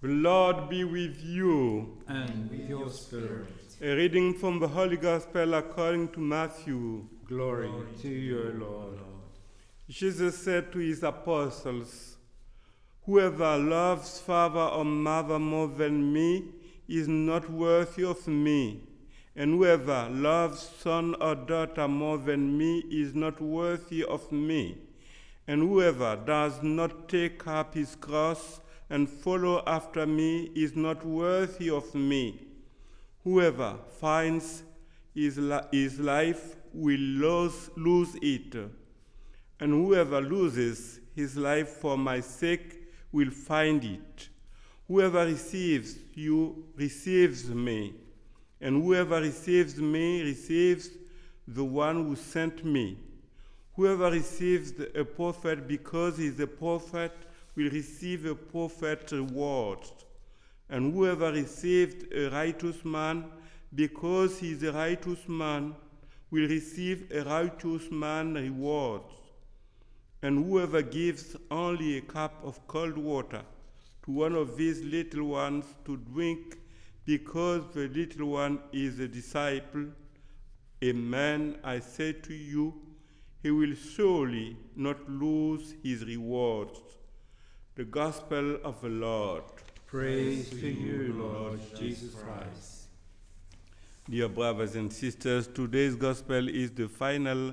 The Lord be with you. And with your spirit. A reading from the Holy Gospel according to Matthew. Glory to you, Lord. Jesus said to his apostles, "Whoever loves father or mother more than me is not worthy of me, and whoever loves son or daughter more than me is not worthy of me. And whoever does not take up his cross and follow after me is not worthy of me. Whoever finds his life will lose it, and whoever loses his life for my sake will find it. Whoever receives you receives me, and whoever receives me receives the one who sent me. Whoever receives a prophet because he is a prophet will receive a prophet's reward. And whoever received a righteous man because he is a righteous man will receive a righteous man's reward. And whoever gives only a cup of cold water to one of these little ones to drink because the little one is a disciple, amen, I say to you, he will surely not lose his reward." The Gospel of the Lord. Praise to you, Lord Jesus Christ. Dear brothers and sisters, today's Gospel is the final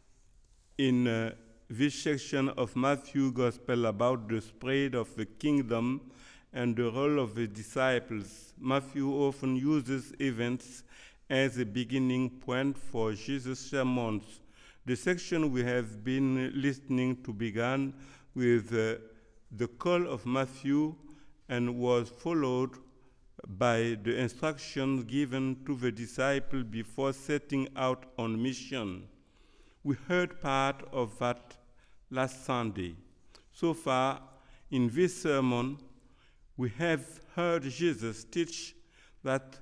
in this section of Matthew's Gospel about the spread of the kingdom and the role of the disciples. Matthew often uses events as a beginning point for Jesus' sermons. The section we have been listening to began with the call of Matthew and was followed by the instructions given to the disciples before setting out on mission. We heard part of that last Sunday. So far, in this sermon, we have heard Jesus teach that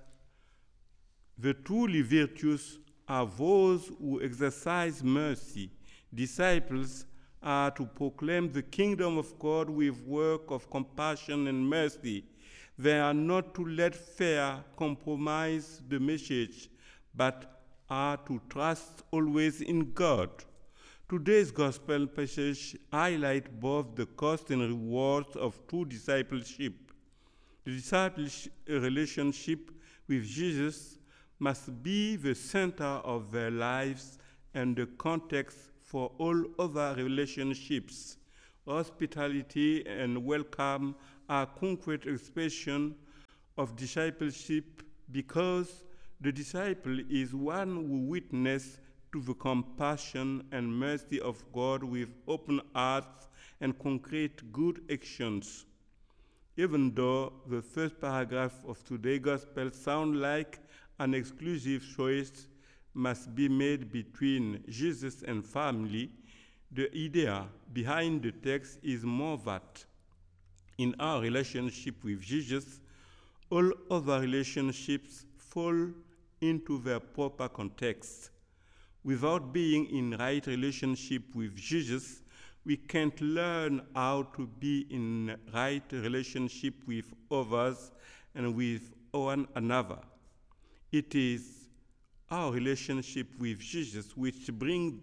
the truly virtuous are those who exercise mercy. Disciples are to proclaim the kingdom of God with work of compassion and mercy. They are not to let fear compromise the message, but are to trust always in God. Today's gospel passage highlights both the cost and rewards of true discipleship. The discipleship relationship with Jesus must be the center of their lives and the context for all other relationships. Hospitality and welcome are concrete expressions of discipleship because the disciple is one who witnesses to the compassion and mercy of God with open hearts and concrete good actions. Even though the first paragraph of today's gospel sounds like an exclusive choice must be made between Jesus and family, the idea behind the text is more that in our relationship with Jesus, all other relationships fall into their proper context. Without being in right relationship with Jesus, we can't learn how to be in right relationship with others and with one another. It is our relationship with Jesus which brings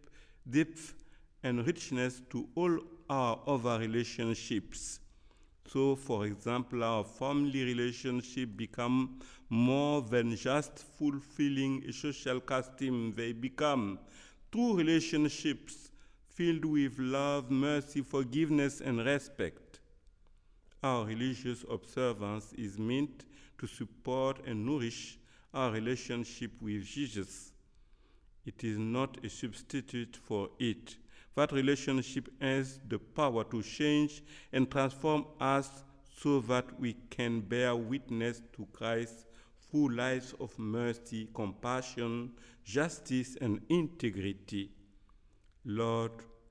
depth and richness to all our other relationships. So, for example, our family relationship become more than just fulfilling a social custom. They become true relationships filled with love, mercy, forgiveness, and respect. Our religious observance is meant to support and nourish our relationship with Jesus. It is not a substitute for it. That relationship has the power to change and transform us so that we can bear witness to Christ through lives of mercy, compassion, justice, and integrity. Lord,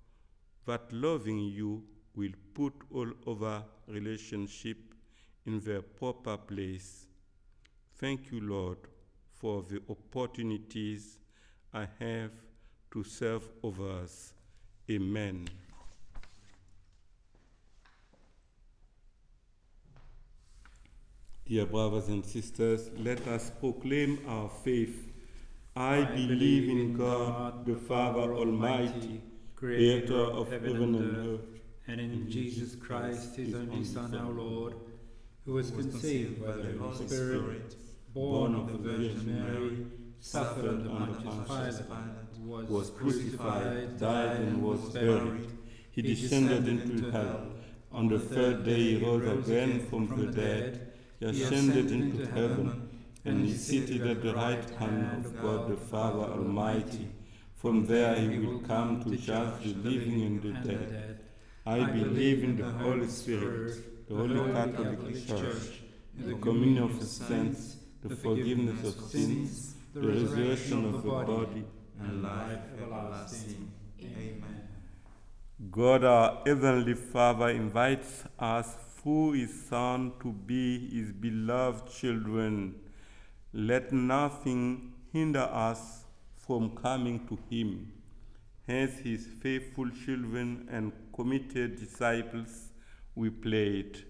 that loving you will put all other relationships in their proper place. Thank you, Lord, for the opportunities I have to serve others. Amen. Dear brothers and sisters, let us proclaim our faith. I believe in God, the Father Almighty, creator of heaven and earth, and in Jesus Christ, his only Son, our Lord, who was conceived by the Holy Spirit, born of the Virgin Mary, suffered under Pontius Pilate, was crucified, died, and was buried. He descended into hell. On the third day he rose again from the dead. He ascended into heaven, and is seated at the right hand of God the Father Almighty. From there he will come to judge the living and the dead. I believe in the Holy Spirit, the Holy Catholic Church, the communion of the saints, the forgiveness of sins, the resurrection of the body, and life everlasting. Amen. God, our Heavenly Father, invites us through His Son to be His beloved children. Let nothing hinder us from coming to Him. Hence, His faithful children and committed disciples, we pray it.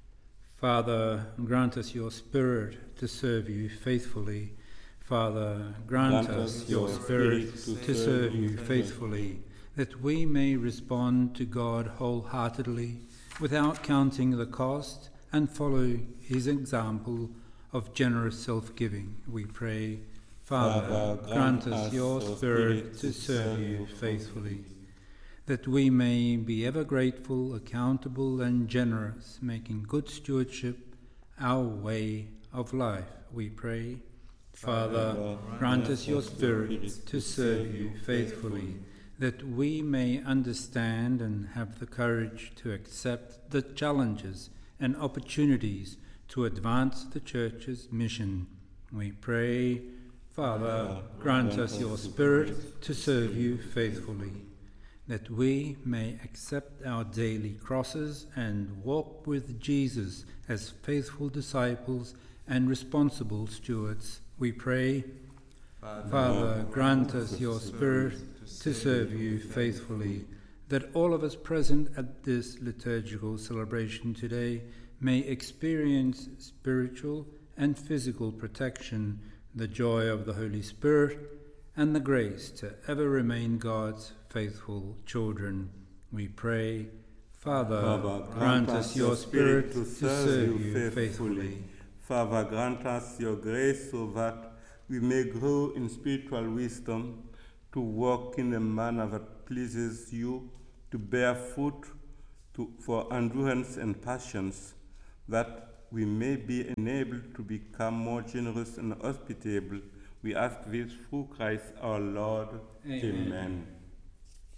Father, grant us your Spirit to serve you faithfully. Father, grant us your Spirit to serve you faithfully, that we may respond to God wholeheartedly, without counting the cost, and follow his example of generous self-giving. We pray, Father, grant us your Spirit to serve you faithfully, that we may be ever grateful, accountable, and generous, making good stewardship our way of life. We pray, Father, grant us your Spirit to serve you faithfully, that we may understand and have the courage to accept the challenges and opportunities to advance the Church's mission. We pray, Father, grant us your Spirit to serve you faithfully, that we may accept our daily crosses and walk with Jesus as faithful disciples and responsible stewards. We pray, Father, grant us your Spirit to serve you faithfully, that all of us present at this liturgical celebration today may experience spiritual and physical protection, the joy of the Holy Spirit, and the grace to ever remain God's faithful children. We pray, Father, grant us your Spirit to serve you faithfully. Father, grant us your grace so that we may grow in spiritual wisdom, to walk in a manner that pleases you, to bear fruit for endurance and patience, that we may be enabled to become more generous and hospitable. We ask this through Christ our Lord. Amen. Amen.